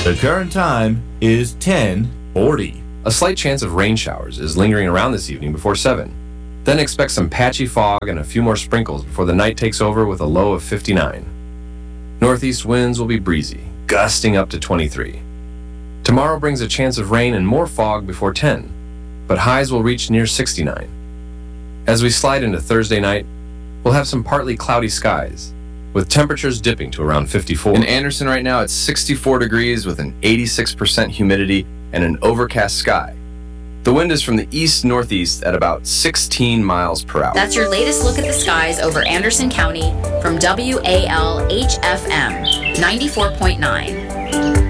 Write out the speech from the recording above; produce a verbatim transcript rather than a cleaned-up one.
The current time is ten forty. A slight chance of rain showers is lingering around this evening before seven. Then expect some patchy fog and a few more sprinkles before the night takes over with a low of fifty-nine. Northeast winds will be breezy, gusting up to twenty-three. Tomorrow brings a chance of rain and more fog before ten, but highs will reach near sixty-nine. As we slide into Thursday night, we'll have some partly cloudy skies, with temperatures dipping to around fifty-four. In Anderson right now, it's sixty-four degrees with an eighty-six percent humidity and an overcast sky. The wind is from the east-northeast at about sixteen miles per hour. That's your latest look at the skies over Anderson County from W A L H F M ninety-four point nine.